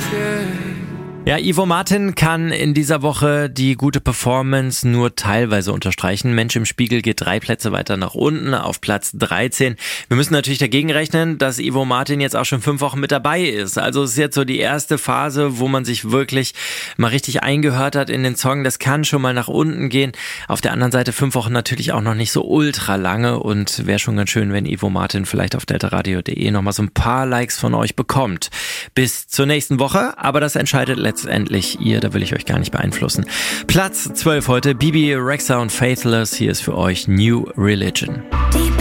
Ja, Ivo Martin kann in dieser Woche die gute Performance nur teilweise unterstreichen. Mensch im Spiegel geht 3 Plätze weiter nach unten auf Platz 13. Wir müssen natürlich dagegen rechnen, dass Ivo Martin jetzt auch schon 5 Wochen mit dabei ist. Also es ist jetzt so die erste Phase, wo man sich wirklich mal richtig eingehört hat in den Song. Das kann schon mal nach unten gehen. Auf der anderen Seite 5 Wochen natürlich auch noch nicht so ultra lange und wäre schon ganz schön, wenn Ivo Martin vielleicht auf deltaradio.de nochmal so ein paar Likes von euch bekommt. Bis zur nächsten Woche, aber das entscheidet letztendlich ihr, da will ich euch gar nicht beeinflussen. Platz 12 heute, Bibi Rexha und Faithless, hier ist für euch New Religion.